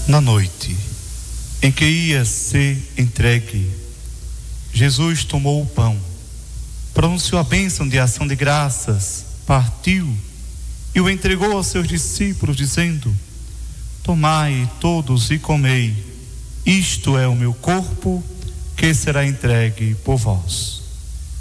Na noite em que ia ser entregue, Jesus tomou o pão, pronunciou a bênção de ação de graças, partiu e o entregou aos seus discípulos, dizendo: tomai todos e comei, isto é o meu corpo que será entregue por vós.